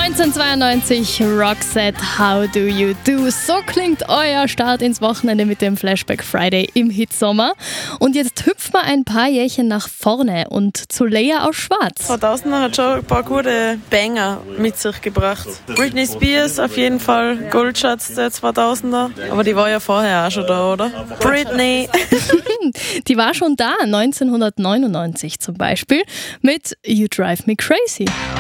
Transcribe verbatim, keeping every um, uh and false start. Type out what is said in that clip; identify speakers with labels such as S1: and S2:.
S1: neunzehnhundertzweiundneunzig, Roxette, How Do You Do? So klingt euer Start ins Wochenende mit dem Flashback Friday im Hitsommer. Und jetzt hüpfen wir ein paar Jährchen nach vorne und zu Lea aus Schwarz.
S2: zweitausender hat schon ein paar gute Banger mit sich gebracht. Britney Spears auf jeden Fall, Goldschatz der zweitausender. Aber die war ja vorher auch schon da, oder? Britney.
S1: Die war schon da, neunzehnhundertneunundneunzig zum Beispiel, mit You Drive Me Crazy.